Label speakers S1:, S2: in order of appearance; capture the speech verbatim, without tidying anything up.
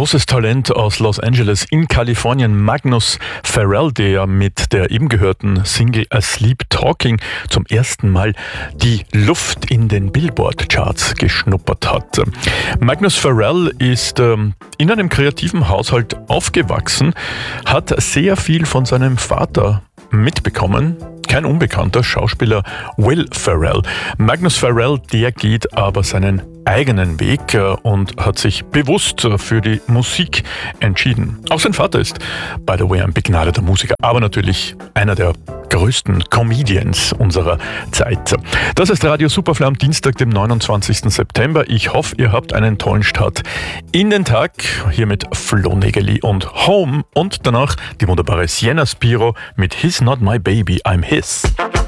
S1: Großes Talent aus Los Angeles in Kalifornien, Magnus Farrell, der mit der eben gehörten Single Asleep Talking zum ersten Mal die Luft in den Billboard-Charts geschnuppert hat. Magnus Farrell ist ähm, in einem kreativen Haushalt aufgewachsen, hat sehr viel von seinem Vater mitbekommen. Kein unbekannter Schauspieler Will Ferrell. Magnus Farrell, der geht aber seinen eigenen Weg und hat sich bewusst für die Musik entschieden. Auch sein Vater ist, by the way, ein begnadeter Musiker, aber natürlich einer der größten Comedians unserer Zeit. Das ist Radio Superfly am Dienstag, dem neunundzwanzigsten September. Ich hoffe, ihr habt einen tollen Start in den Tag. Hier mit Flo Nägeli und Home und danach die wunderbare Sienna Spiro mit He's Not My Baby, I'm His.